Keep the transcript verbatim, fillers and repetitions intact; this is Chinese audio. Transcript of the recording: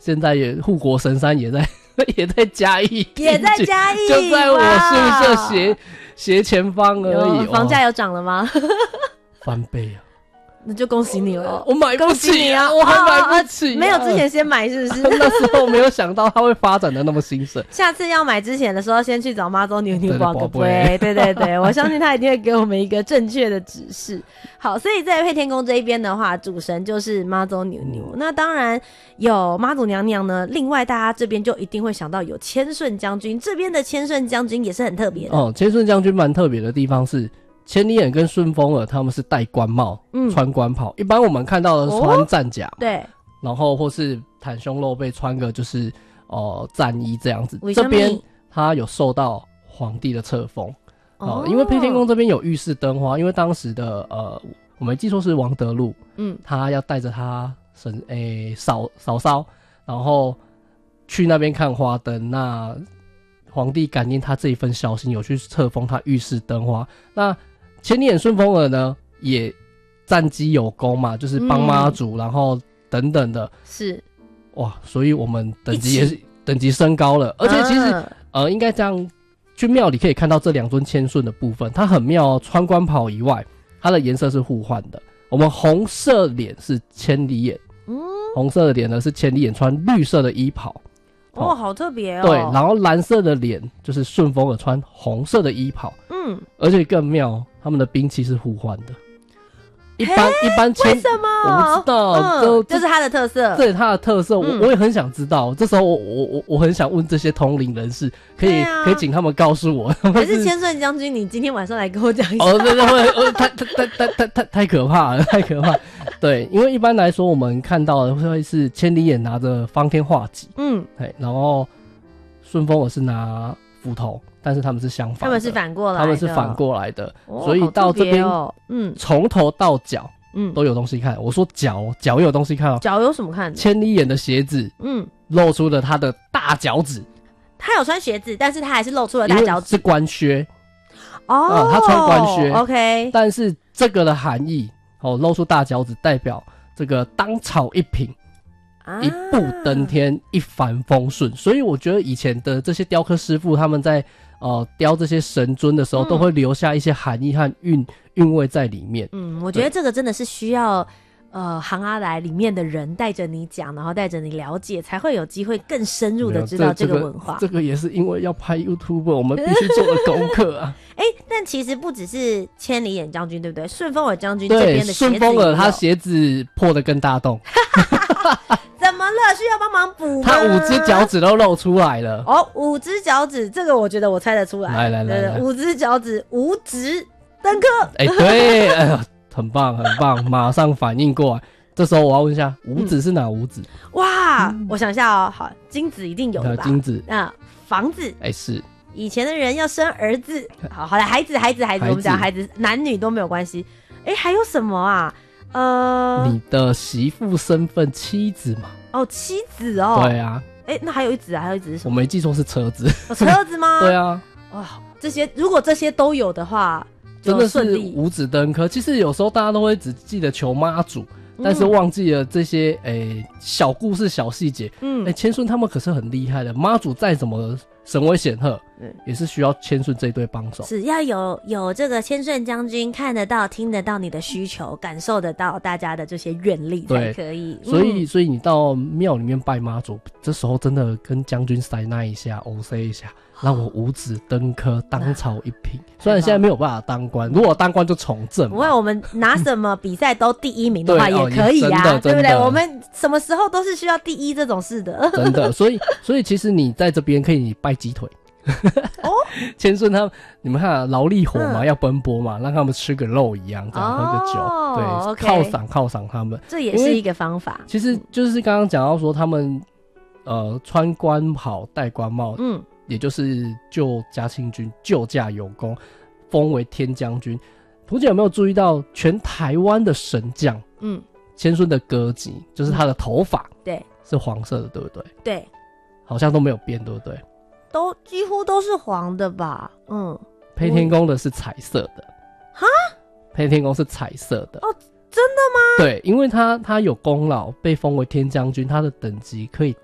现在也护国神山也在也在嘉义， 也在嘉义， 就在我宿舍斜斜前方而已。 房价有涨了吗？ 翻倍啊！ 那就恭喜你了， 我买不起啊， 啊我还买不起、啊哦， 没有之前先买是不是？ 那时候没有想到它会发展的那么兴盛。 下次要买之前的时候，先去找妈祖牛牛报个杯，对对对，我相信他一定会给我们一个正确的指示。好，所以在配天宫这一边的话，主神就是妈祖牛牛、嗯。那当然有妈祖娘娘呢，另外大家这边就一定会想到有千顺将军，这边的千顺将军也是很特别的。 哦，千顺将军蛮特别的地方是。千里眼跟顺风耳他们是戴官帽、嗯、穿官袍，一般我们看到的穿战甲、哦、 对， 然后或是袒胸露背穿个就是呃战衣这样子。这边他有受到皇帝的册封、呃、哦，因为配天宫这边有御式灯花，因为当时的呃我没记错是王德禄，嗯，他要带着他神诶嫂嫂嫂，然后去那边看花灯，那皇帝感应他这一份孝心，有去册封他御式灯花。那千里眼顺风耳呢，也战绩有功嘛，就是帮妈祖、嗯，然后等等的， 是哇，所以我们等级也是等级升高了。而且其实、嗯、呃，应该这样，去庙里可以看到这两尊千顺的部分，它很妙哦。穿官袍以外，它的颜色是互换的。我们红色脸是千里眼，嗯，红色的脸呢是千里眼穿绿色的衣袍。 哦，好特别哦。 对，然后蓝色的脸就是顺风耳穿红色的衣袍，嗯，而且更妙，他们的兵器是互换的。一般一般为什么？ 我不知道，嗯、就这是他的特色， 对他的特色，嗯、我我也很想知道。这时候我我我我很想问这些通灵人士，可以、啊、可以请他们告诉我。 还是千顺将军，你今天晚上来跟我讲一下。 哦，对对对，太太太太太太太可怕了，太可怕了。对，因为一般来说我们看到的会是千里眼拿着方天画戟，嗯，对，然后顺风耳是拿斧头。但是他们是相反的， 他们是反过来的， 他们是反过来的，哦、所以到这边，哦、嗯，从头到脚，嗯，都有东西看。我说脚，脚有东西看哦， 脚有什么看的？ 千里眼的鞋子，嗯，露出了他的大脚趾。 他有穿鞋子，但是他还是露出了大脚趾， 是官靴。 哦、 嗯，他穿官靴 ，OK。 但是这个的含义，哦，露出大脚趾代表这个当朝一品。一步登天，一帆风顺，所以我觉得以前的这些雕刻师傅，他们在呃雕这些神尊的时候，嗯、都会留下一些含义和韵韵味在里面。 嗯，我觉得这个真的是需要呃行阿来里面的人带着你讲，然后带着你了解，才会有机会更深入的知道这个文化。 这个、这个也是因为要拍 YouTube， 我们必须做的功课啊。 哎、欸，但其实不只是千里眼将军，对不对？顺风耳将军这边的鞋子， 顺风耳他鞋子破得更大洞。 怎么了？需要帮忙补吗？ 他五只脚趾都露出来了。 哦，五只脚趾，这个我觉得我猜得出来。 来来来来， 五只脚趾，五指登科。 哎、欸，对，哎呀，很棒很棒，马上反应过来。这时候我要问一下，五指是哪五指？嗯、 哇、嗯，我想一下哦，好，金子一定有的吧？ 金子， 那房子， 哎、欸、是。 以前的人要生儿子，好好的孩子，孩子，孩子，我们讲孩子，男女都没有关系。哎、欸，还有什么啊？呃， 你的媳妇身份妻子嘛？ 哦，妻子哦。 对啊。 哎、欸，那还有一子，还有一子是什么？ 我没记错是车子。 哦、车子吗？ 对啊。 哇、哦，这些如果这些都有的话， 真的是五子登科。其实有时候大家都会只记得求妈祖。但是忘记了这些诶、欸、小故事小细节，嗯，诶、欸、千顺他们可是很厉害的，妈祖再怎么神威显赫，嗯，也是需要千顺这一对帮手， 只要有有这个千顺将军看得到、听得到你的需求，感受得到大家的这些愿力才可以。 所以、嗯，所以你到庙里面拜妈祖，这时候真的跟将军塞那一下、O C 一下。让我五子登科，当朝一品。虽然现在没有办法当官，如果当官就从政。 不会，我们拿什么比赛都第一名的话也可以呀、啊，对不对？我们什么时候都是需要第一这种事的。 真的，所以所以其实你在这边可以拜鸡腿。哦，千顺他们，你们看啊，劳力活嘛、嗯，要奔波嘛，让他们吃个肉一样，这样、哦、喝个酒，对，犒赏犒赏他们， 这也是一个方法。 其实就是刚刚讲到说，他们呃穿官袍、戴官帽，嗯。也就是救嘉庆君救驾有功，封为天将军。蒲姐有没有注意到全台湾的神将？嗯，千顺的歌姬就是他的头发、嗯，对，是黄色的，对不对？对，好像都没有变，对不对？ 都几乎都是黄的吧？嗯， 配天宫的是彩色的。哈？配天宫是彩色的。哦， 真的吗？ 对，因为他他有功劳，被封为天将军，他的等级可以